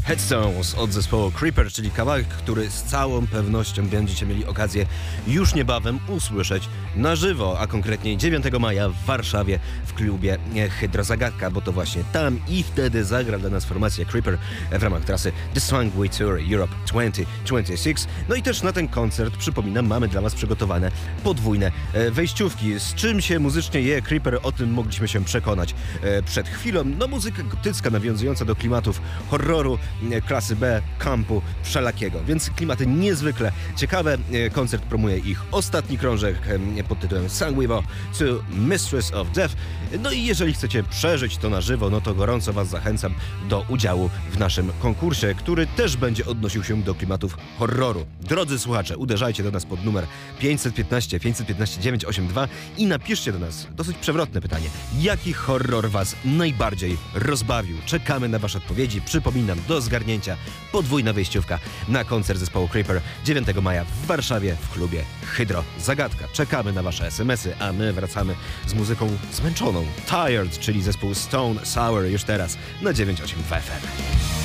Headstones od zespołu Creeper, czyli kawałek, który z całą pewnością będziecie mieli okazję już niebawem usłyszeć na żywo, a konkretnie 9 maja w Warszawie w klubie Hydrozagadka, bo to właśnie tam i wtedy zagra dla nas formacja Creeper w ramach trasy The Swangway Tour Europe 2026. No i też na ten koncert, przypominam, mamy dla was przygotowane podwójne wejściówki. Z czym się muzycznie je Creeper, o tym mogliśmy się przekonać przed chwilą. No muzyka gotycka nawiązująca do klimatów horroru, klasy B, kampu wszelakiego, więc klimaty niezwykle ciekawe. Koncert promuje ich ostatni krążek pod tytułem Sangwivo to Mistress of Death. No i jeżeli chcecie przeżyć to na żywo, no to gorąco was zachęcam do udziału w naszym konkursie, który też będzie odnosił się do klimatów horroru. Drodzy słuchacze, uderzajcie do nas pod numer 515 982 i napiszcie do nas dosyć przewrotne pytanie. Jaki horror was najbardziej rozbawił? Czekamy na wasze odpowiedzi. Przypominam, do zgarnięcia podwójna wejściówka na koncert zespołu Creeper 9 maja w Warszawie w klubie Hydrozagadka. Czekamy na wasze SMS-y, a my wracamy z muzyką zmęczoną. Tired, czyli zespół Stone Sour już teraz na 982 FM.